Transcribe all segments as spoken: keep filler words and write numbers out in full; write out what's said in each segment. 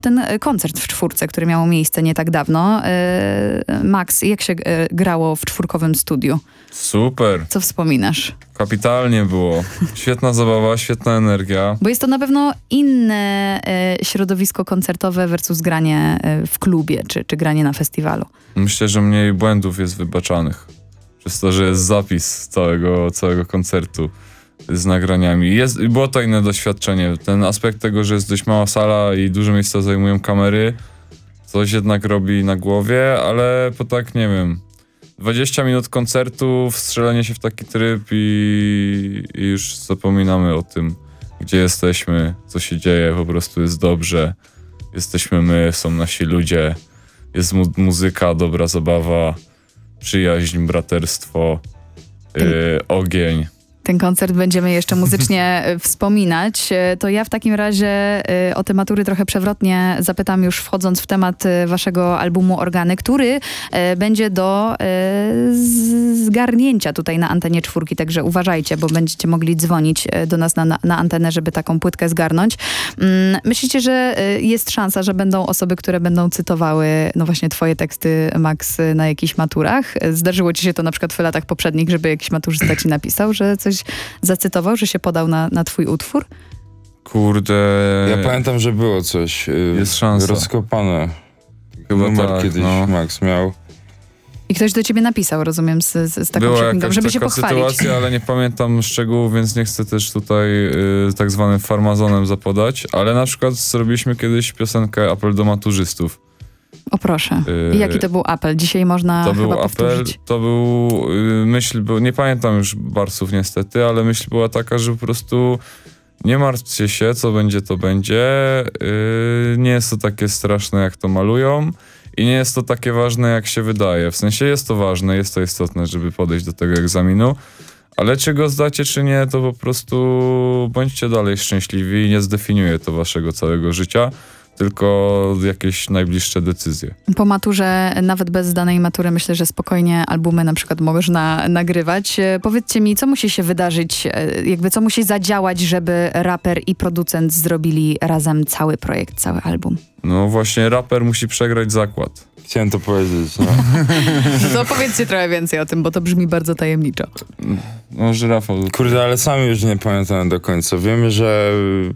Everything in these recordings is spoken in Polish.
ten koncert w czwórce, który miał miejsce nie tak dawno. Max, jak się grało w czwórkowym studiu? Super. Co wspominasz? Kapitalnie było. Świetna zabawa, świetna energia. Bo jest to na pewno inne środowisko koncertowe versus granie w klubie, czy, czy granie na festiwalu. Myślę, że mniej błędów jest wybaczanych. Przez to, że jest zapis całego, całego koncertu z nagraniami. Jest, było to inne doświadczenie. Ten aspekt tego, że jest dość mała sala i dużo miejsca zajmują kamery, coś jednak robi na głowie, ale po tak, nie wiem, dwadzieścia minut koncertu, wstrzelenie się w taki tryb i, i już zapominamy o tym, gdzie jesteśmy, co się dzieje, po prostu jest dobrze. Jesteśmy my, są nasi ludzie, jest mu- muzyka, dobra zabawa, przyjaźń, braterstwo, yy, ogień. Ten koncert będziemy jeszcze muzycznie wspominać. To ja w takim razie y, o te matury trochę przewrotnie zapytam, już wchodząc w temat y, waszego albumu Organy, który y, będzie do y, zgarnięcia tutaj na antenie czwórki, także uważajcie, bo będziecie mogli dzwonić y, do nas na, na, na antenę, żeby taką płytkę zgarnąć. Mm, myślicie, że y, jest szansa, że będą osoby, które będą cytowały no właśnie twoje teksty, Max, y, na jakichś maturach? Zdarzyło ci się to na przykład w latach poprzednich, żeby jakiś maturzysta ci napisał, że coś zacytował, że się podał na, na twój utwór? Kurde... Ja pamiętam, że było coś yy, jest szansa. rozkopane. Chyba Numer tak, kiedyś no. Max miał. I ktoś do ciebie napisał, rozumiem, z, z, z taką Była przekminką, jakaś żeby taka się pochwalić. sytuacja, ale nie pamiętam szczegółów, więc nie chcę też tutaj y, tak zwanym farmazonem zapodać, ale na przykład zrobiliśmy kiedyś piosenkę Apel do maturzystów. O proszę. I jaki to był apel? Dzisiaj można To chyba był apel, powtórzyć. to był, y, myśl, był, nie pamiętam już barsów niestety, ale myśl była taka, że po prostu nie martwcie się, co będzie, to będzie. Y, nie jest to takie straszne, jak to malują i nie jest to takie ważne, jak się wydaje. W sensie jest to ważne, jest to istotne, żeby podejść do tego egzaminu, ale czy go zdacie, czy nie, to po prostu bądźcie dalej szczęśliwi i nie zdefiniuje to waszego całego życia, tylko jakieś najbliższe decyzje. Po maturze, nawet bez zdanej matury, myślę, że spokojnie albumy na przykład można nagrywać. E, Powiedzcie mi, co musi się wydarzyć, e, jakby co musi zadziałać, żeby raper i producent zrobili razem cały projekt, cały album? No właśnie, raper musi przegrać zakład. Chciałem to powiedzieć, no. No to opowiedzcie trochę więcej o tym, bo to brzmi bardzo tajemniczo. No, Rafał. Kurde, ale sam już nie pamiętam do końca. Wiemy, że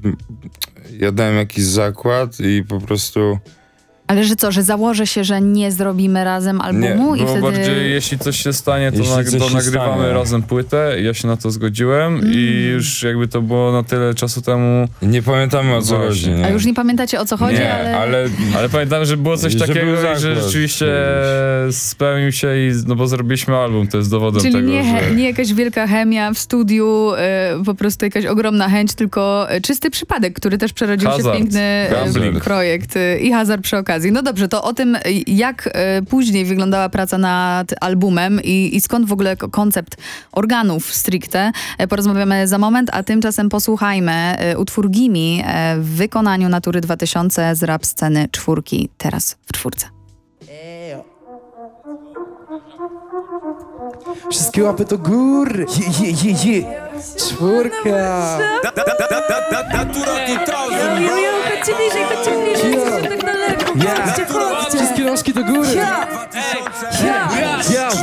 ja dałem jakiś zakład i po prostu... Ale że co, że założę się, że nie zrobimy razem albumu? Nie, i było wtedy... bardziej, jeśli coś się stanie, to, Jeśli nag- coś to się nagrywamy stanie. razem płytę. Ja się na to zgodziłem mm. i już jakby to było na tyle czasu temu. Nie pamiętamy, o co Właśnie. chodzi, nie? A już nie pamiętacie, o co chodzi, Nie, ale... ale... Ale pamiętam, że było coś Że takiego, był i że zakład, rzeczywiście wiesz. spełnił się i no bo zrobiliśmy album, to jest dowodem Czyli tego, nie, że... he- nie jakaś wielka chemia w studiu, e, po prostu jakaś ogromna chęć, tylko e, czysty przypadek, który też przerodził się w Hazard. piękny e, Gambling. projekt e, i hazard przy okazji. No dobrze, to o tym, e, jak e, później wyglądała praca nad albumem i, i skąd w ogóle ko- koncept organów stricte, e, porozmawiamy za moment, a tymczasem posłuchajmy e, utwór Gimme e, w wykonaniu Natury dwa tysiące z rap sceny czwórki, teraz w czwórce. Wszystkie łapy do góry, je, je, je, je. Czwórka. Jo, jo, jo, chodźcie bliżej, chodźcie bliżej, Ja. jesteście tak daleko, Ja. chodźcie, chodźcie. Wszystkie rączki do góry. Ja. Ja.